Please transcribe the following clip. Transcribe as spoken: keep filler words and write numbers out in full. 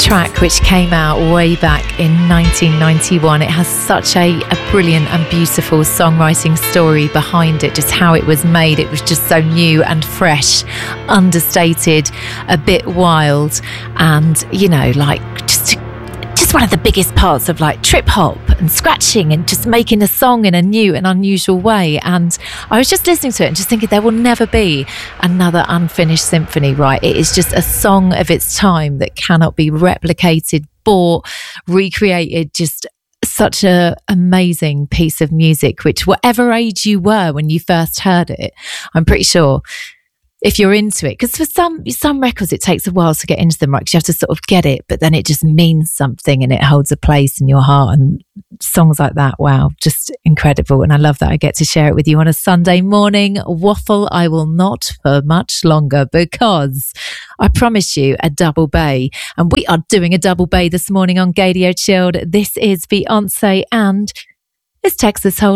track, which came out way back in nineteen ninety-one. It has such a, a brilliant and beautiful songwriting story behind it, just how it was made. It was just so new and fresh, understated, a bit wild, and, you know, like just just one of the biggest parts of like trip hop and scratching and just making a song in a new and unusual way. And I was just listening to it and just thinking there will never be another Unfinished Symphony, right? It is just a song of its time that cannot be replicated, bought, recreated. Just such a amazing piece of music, which whatever age you were when you first heard it, I'm pretty sure if you're into it, because for some some records it takes a while to get into them, right? 'Cause you have to sort of get it, but then it just means something and it holds a place in your heart. And songs like that, wow, just incredible. And I love that I get to share it with you on a Sunday morning. Waffle I will not for much longer, because I promise you a double bay, and we are doing a double bay this morning on Gadio Chilled. This is Beyonce and it's Texas Hold'em.